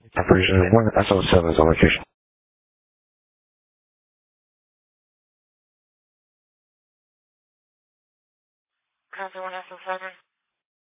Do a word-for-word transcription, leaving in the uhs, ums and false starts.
Operation one S O seven is on location. Copy one S O seven.